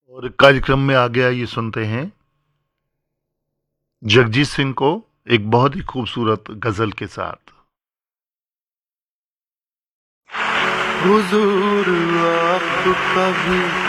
और कार्यक्रम में आगे आइए सुनते हैं जगजीत सिंह को एक बहुत ही खूबसूरत गजल के साथ। हुजूर आपका भी